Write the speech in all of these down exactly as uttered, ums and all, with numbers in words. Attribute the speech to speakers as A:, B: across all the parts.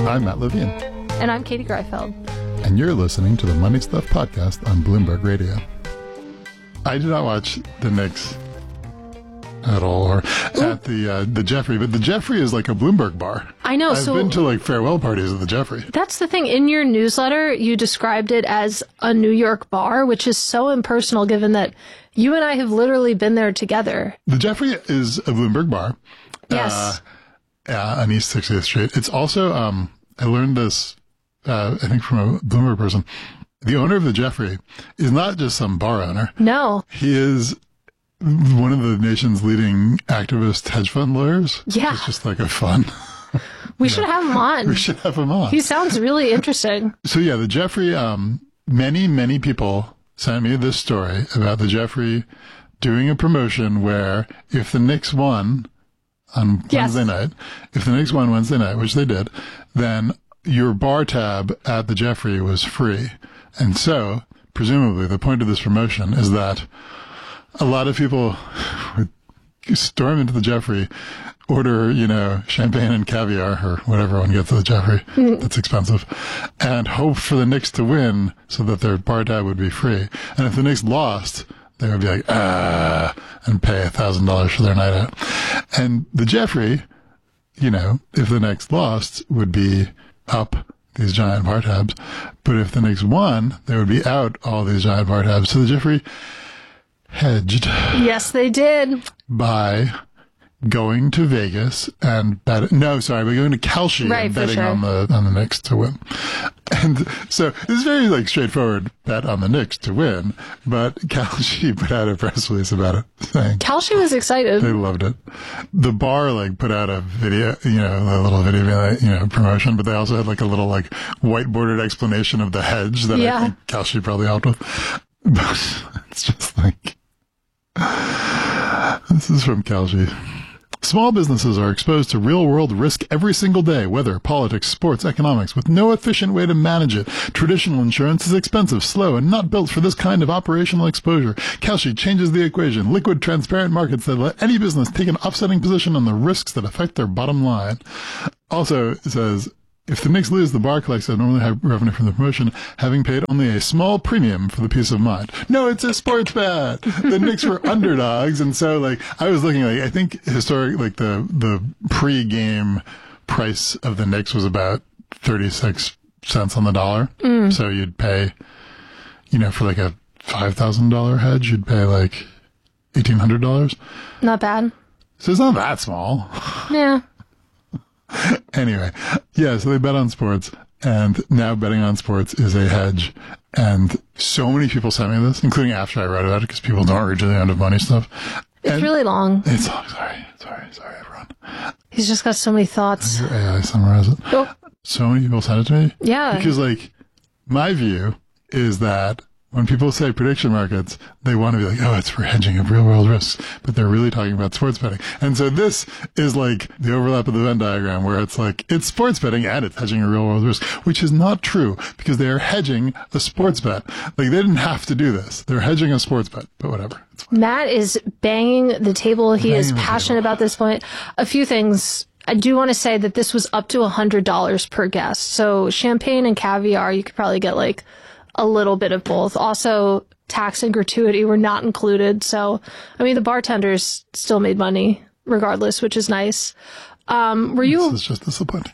A: I'm Matt Levine.
B: And I'm Katie Greifeld.
A: And you're listening to the Money Stuff Podcast on Bloomberg Radio. I did not watch the Knicks at all, or Ooh. at the uh, the Jeffrey, but the Jeffrey is like a Bloomberg bar.
B: I know.
A: I've
B: so
A: been to like farewell parties at the Jeffrey.
B: That's the thing. In your newsletter, you described it as a New York bar, which is so impersonal given that you and I have literally been there together.
A: The Jeffrey is a Bloomberg bar.
B: Yes.
A: Uh, uh, on East sixtieth Street. It's also, um, I learned this, uh, I think from a Bloomberg person. The owner of the Jeffrey is not just some bar owner.
B: No.
A: He is one of the nation's leading activist hedge fund lawyers.
B: Yeah.
A: It's just like a fun.
B: We should know, have him on.
A: We should have him on.
B: He sounds really interesting.
A: So yeah, the Jeffrey, um, many, many people sent me this story about the Jeffrey doing a promotion where if the Knicks won on
B: yes.
A: Wednesday night, if the Knicks won Wednesday night, which they did, then your bar tab at the Jeffrey was free. And so, presumably, the point of this promotion is that a lot of people would storm into the Jeffrey, order, you know, champagne and caviar or whatever one gets at the Jeffrey. Mm. That's expensive. And hope for the Knicks to win so that their bar tab would be free. And if the Knicks lost, they would be like, ah, and pay a thousand dollars for their night out. And the Jeffrey, you know, if the Knicks lost, would be up these giant bar tabs. But if the Knicks won, they would be out all these giant bar tabs. So the Jeffrey hedged.
B: Yes, they did.
A: By going to Vegas and bet. No, sorry, we're going to Kalshi
B: right,
A: and betting
B: sure.
A: on the on the Knicks to win. And so it's very like straightforward bet on the Knicks to win. But Kalshi put out a press release about it, saying
B: Kalshi was excited.
A: They loved it. The bar like put out a video, you know, a little video, you know, promotion. But they also had like a little like whiteboarded explanation of the hedge that
B: yeah.
A: I think Kalshi probably helped with. But it's just like this is from Kalshi. Small businesses are exposed to real-world risk every single day, weather, politics, sports, economics, with no efficient way to manage it. Traditional insurance is expensive, slow, and not built for this kind of operational exposure. Kalshi changes the equation. Liquid, transparent markets that let any business take an offsetting position on the risks that affect their bottom line. Also, it says, if the Knicks lose, the bar collects a normally high revenue from the promotion, having paid only a small premium for the peace of mind. No, it's a sports bet. The Knicks were underdogs, and so like I was looking like I think historic like the the pre-game price of the Knicks was about thirty-six cents on the dollar. Mm. So you'd pay, you know, for like a five thousand dollar hedge, you'd pay like eighteen hundred dollars.
B: Not bad.
A: So it's not that small.
B: Yeah.
A: Anyway, yeah, so they bet on sports, and now betting on sports is a hedge. And so many people sent me this, including after I wrote about it, because people don't read to the end of money stuff.
B: It's
A: and
B: really long.
A: It's long. Sorry, sorry, sorry, everyone.
B: He's just got so many thoughts.
A: Your A I summarize it.
B: Oh.
A: So many people sent it to me.
B: Yeah.
A: Because, like, my view is that when people say prediction markets, they want to be like, oh, it's for hedging of real world risks, but they're really talking about sports betting. And so this is like the overlap of the Venn diagram where it's like, it's sports betting and it's hedging a real world risk, which is not true because they are hedging a sports bet. Like they didn't have to do this. They're hedging a sports bet, but whatever.
B: Matt is banging the table. He
A: banging
B: is passionate about this point. A few things. I do want to say that this was up to one hundred dollars per guest. So champagne and caviar, you could probably get like a little bit of both. Also, tax and gratuity were not included. So, I mean, the bartenders still made money regardless, which is nice. Um, were you?
A: This is just disappointing.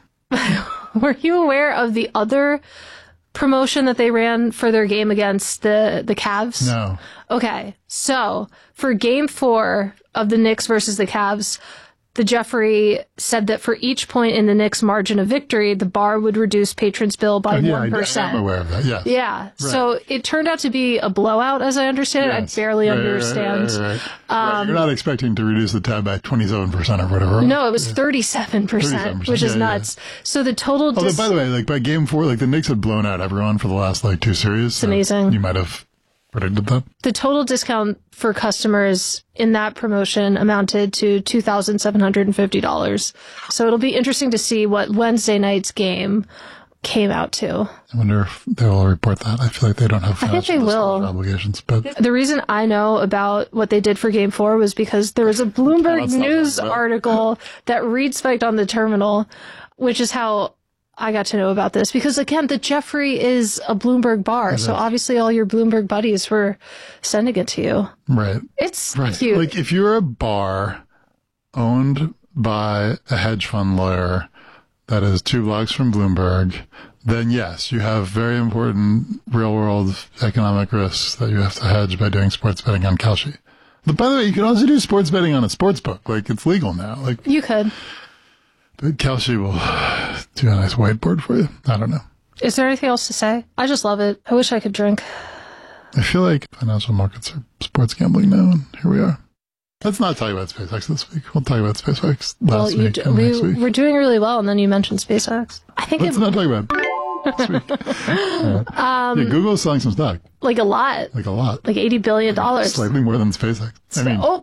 B: Were you aware of the other promotion that they ran for their game against the the Cavs?
A: No.
B: Okay, so for Game Four of the Knicks versus the Cavs, the Jeffrey said that for each point in the Knicks' margin of victory, the bar would reduce patrons' bill by
A: oh, yeah,
B: one percent.
A: I'm aware of that, yes.
B: Yeah. Right. So it turned out to be a blowout, as I understand it.
A: Yes.
B: I barely
A: right,
B: understand.
A: Right, right, right. Um, right. You're not expecting to reduce the tab by twenty-seven percent or whatever.
B: No, it was thirty-seven percent, thirty-seven percent which is yeah, nuts. Yeah. So the total...
A: Although,
B: dis-
A: by the way, like by Game Four, like the Knicks had blown out everyone for the last like two series.
B: It's so amazing.
A: You might have predicted that.
B: The total discount for customers in that promotion amounted to two thousand seven hundred fifty dollars. So it'll be interesting to see what Wednesday night's game came out to.
A: I wonder if they will report that. I feel like they don't have
B: I think they will.
A: Obligations. But
B: the reason I know about what they did for Game Four was because there was a Bloomberg News article that read spiked on the terminal, which is how I got to know about this because, again, the Jeffrey is a Bloomberg bar. It so is. Obviously all your Bloomberg buddies were sending it to you.
A: Right.
B: It's
A: right.
B: cute.
A: Like if you're a bar owned by a hedge fund lawyer that is two blocks from Bloomberg, then yes, you have very important real world economic risks that you have to hedge by doing sports betting on Kalshi. But by the way, you can also do sports betting on a sports book. Like it's legal now. Like
B: you could.
A: But Kalshi will do a nice whiteboard for you. I don't know.
B: Is there anything else to say? I just love it. I wish I could drink.
A: I feel like financial markets are sports gambling now, and here we are. Let's not talk about SpaceX this week. We'll talk about SpaceX last
B: well, you
A: week
B: do,
A: and
B: we,
A: next week.
B: We're doing really well, and then you mentioned SpaceX. I think
A: Let's
B: it,
A: not talk about it this week. Yeah. Um, yeah, Google's selling some stock.
B: Like a lot.
A: Like a lot.
B: Like eighty billion dollars.
A: Slightly more than SpaceX. I mean,
B: oh.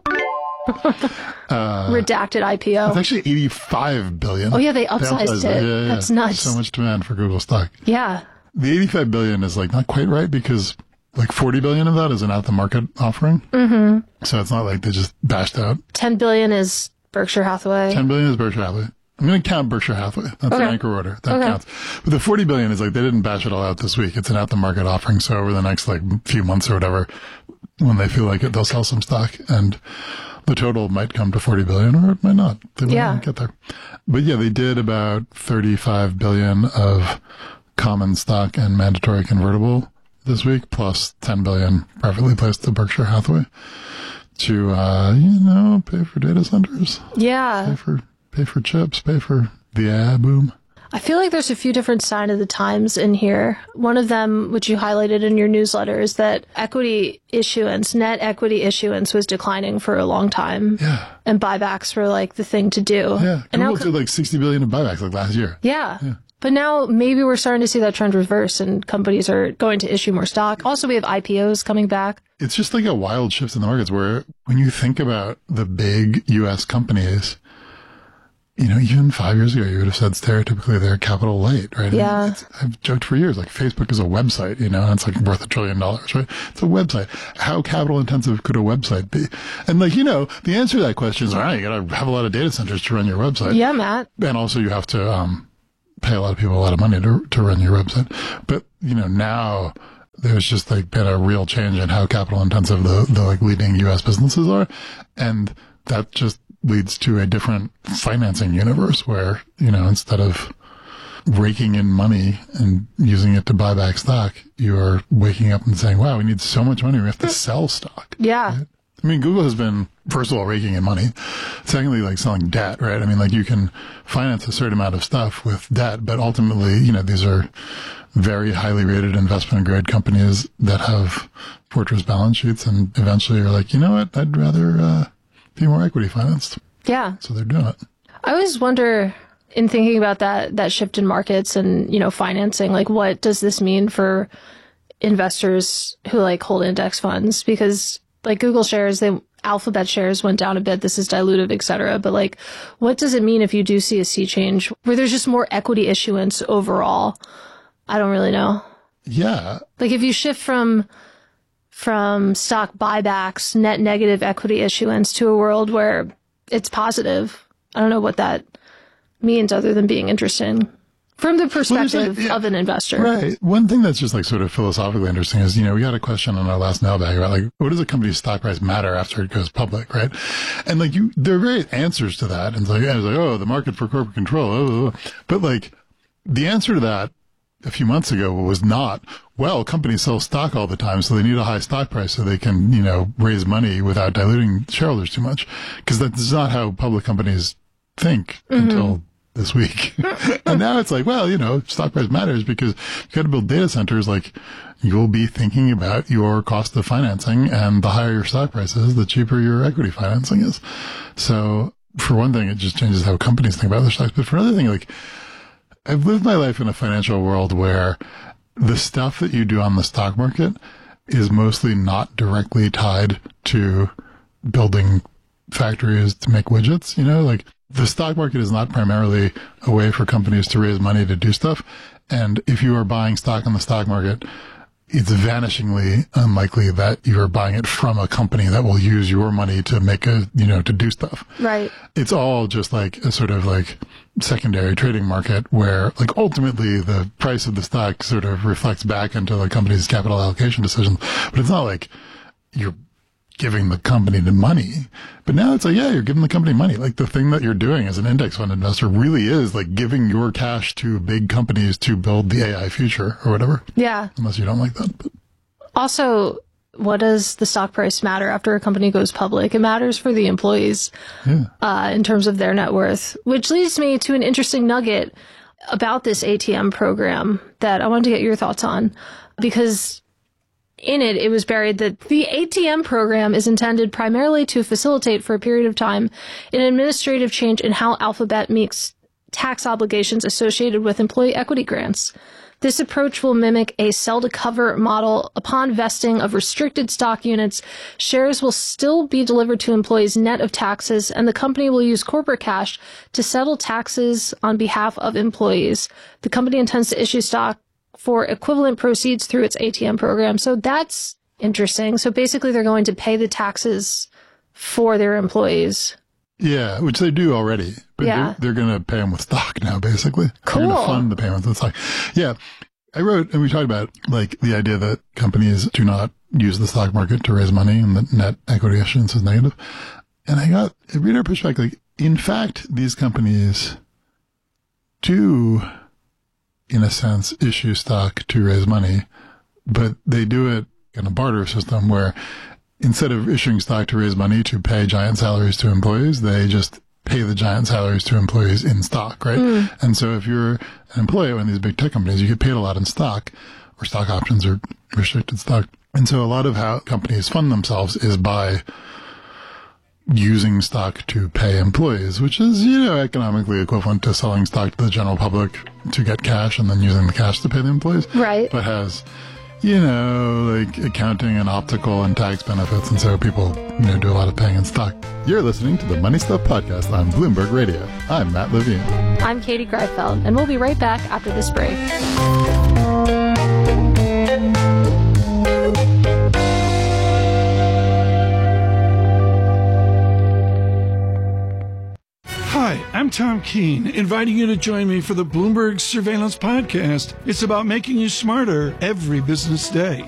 B: uh, Redacted I P O.
A: It's actually eighty-five billion dollars.
B: Oh, yeah, they upsized, they upsized it. it. Yeah, yeah, That's
A: yeah.
B: nuts.
A: So much demand for Google stock.
B: Yeah.
A: The eighty-five billion dollars is like not quite right because like forty billion dollars of that is an at-the-market offering.
B: Mm-hmm.
A: So it's not like they just bashed out.
B: ten billion dollars is Berkshire Hathaway.
A: ten billion dollars is Berkshire Hathaway. I'm going to count Berkshire Hathaway. That's
B: okay.
A: an anchor order. That
B: okay.
A: counts. But the forty billion dollars is like they didn't bash it all out this week. It's an at-the-market offering. So over the next like few months or whatever, when they feel like it, they'll sell some stock. And the total might come to forty billion dollars or it might not. They might
B: yeah.
A: not get there. But yeah, they did about thirty-five billion dollars of common stock and mandatory convertible this week, plus ten billion dollars privately placed to Berkshire Hathaway to, uh, you know, pay for data centers.
B: Yeah.
A: Pay for, pay for chips, pay for the ad boom.
B: I feel like there's a few different sign of the times in here. One of them, which you highlighted in your newsletter, is that equity issuance, net equity issuance was declining for a long time.
A: Yeah.
B: And buybacks were like the thing to do.
A: Yeah.
B: And
A: Google
B: now,
A: did like sixty billion in buybacks like last year.
B: Yeah.
A: yeah.
B: But now maybe we're starting to see that trend reverse and companies are going to issue more stock. Also, we have I P Os coming back.
A: It's just like a wild shift in the markets where when you think about the big U S companies, you know, even five years ago, you would have said stereotypically they're capital light, right?
B: Yeah.
A: It's, I've joked for years, like Facebook is a website, you know, and it's like worth a trillion dollars, right? It's a website. How capital intensive could a website be? And like, you know, the answer to that question is, all right, you got to have a lot of data centers to run your website.
B: Yeah, Matt.
A: And also you have to, um, pay a lot of people a lot of money to to run your website. But, you know, now there's just like been a real change in how capital intensive the, the like leading U S businesses are. And that just leads to a different financing universe where, you know, instead of raking in money and using it to buy back stock, you are waking up and saying, wow, we need so much money. We have to sell stock.
B: Yeah.
A: Right? I mean, Google has been, first of all, raking in money. Secondly, like selling debt, right? I mean, like you can finance a certain amount of stuff with debt, but ultimately, you know, these are very highly rated investment grade companies that have fortress balance sheets and eventually are like, you know what? I'd rather uh, be more equity financed.
B: Yeah.
A: So they're doing it.
B: I always wonder in thinking about that, that shift in markets and, you know, financing, like what does this mean for investors who like hold index funds? Because like Google shares, they Alphabet shares went down a bit. This is dilutive, et cetera. But like, what does it mean if you do see a sea change where there's just more equity issuance overall? I don't really know.
A: Yeah.
B: Like if you shift from, from stock buybacks, net negative equity issuance to a world where it's positive, I don't know what that means other than being interesting. From the perspective well, like, yeah, of an investor.
A: Right. One thing that's just like sort of philosophically interesting is, you know, we got a question on our last mailbag about like, what does a company's stock price matter after it goes public, right? And like you, there are various answers to that. And it's like, yeah, it's like, oh, the market for corporate control. Oh, oh, oh. But like the answer to that a few months ago was not, well, companies sell stock all the time, so they need a high stock price so they can, you know, raise money without diluting shareholders too much. Because that's not how public companies think mm-hmm. until this week. And now it's like, well, you know, stock price matters because you got to build data centers. Like you'll be thinking about your cost of financing, and the higher your stock price is, the cheaper your equity financing is. So for one thing, it just changes how companies think about their stocks. But for another thing, like I've lived my life in a financial world where the stuff that you do on the stock market is mostly not directly tied to building factories to make widgets, you know, like the stock market is not primarily a way for companies to raise money to do stuff. And if you are buying stock on the stock market, it's vanishingly unlikely that you're buying it from a company that will use your money to make a, you know, to do stuff.
B: Right.
A: It's all just like a sort of like secondary trading market where like ultimately the price of the stock sort of reflects back into the company's capital allocation decisions. But it's not like you're giving the company the money. But now it's like, yeah, you're giving the company money. Like the thing that you're doing as an index fund investor really is like giving your cash to big companies to build the A I future or whatever.
B: Yeah.
A: Unless you don't like that. But.
B: Also, what does the stock price matter after a company goes public? It matters for the employees
A: yeah.
B: uh, in terms of their net worth, which leads me to an interesting nugget about this A T M program that I wanted to get your thoughts on, because in it, it was buried that the A T M program is intended primarily to facilitate for a period of time an administrative change in how Alphabet meets tax obligations associated with employee equity grants. This approach will mimic a sell-to-cover model. Upon vesting of restricted stock units, shares will still be delivered to employees net of taxes, and the company will use corporate cash to settle taxes on behalf of employees. The company intends to issue stock for equivalent proceeds through its A T M program. So that's interesting. So basically they're going to pay the taxes for their employees.
A: Yeah, which they do already. But
B: yeah.
A: they're, they're going to pay them with stock now, basically.
B: Cool.
A: They're going to fund the payments with stock. Yeah. I wrote, and we talked about like the idea that companies do not use the stock market to raise money and that net equity issuance is negative. And I got a reader pushback, like, in fact, these companies do, in a sense, issue stock to raise money, but they do it in a barter system where instead of issuing stock to raise money to pay giant salaries to employees, they just pay the giant salaries to employees in stock, right? Mm. And so if you're an employee at one of these big tech companies, you get paid a lot in stock, or stock options or restricted stock. And so a lot of how companies fund themselves is by using stock to pay employees, which is, you know, economically equivalent to selling stock to the general public to get cash and then using the cash to pay the employees.
B: Right.
A: But has, you know, like accounting and optical and tax benefits. And so people, you know, do a lot of paying in stock. You're listening to the Money Stuff Podcast on Bloomberg Radio. I'm Matt Levine.
B: I'm Katie Greifeld, and we'll be right back after this break.
C: Hi, I'm Tom Keene, inviting you to join me for the Bloomberg Surveillance Podcast. It's about making you smarter every business day.